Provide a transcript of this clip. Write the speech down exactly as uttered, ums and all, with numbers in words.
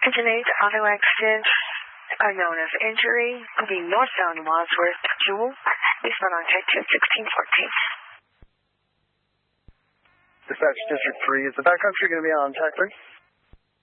Engine eight, auto accident, unknown as injury, moving northbound Wadsworth, Jewel, eastbound on K two, sixteen fourteen. Dispatch District three, is the backcountry going to be on track three?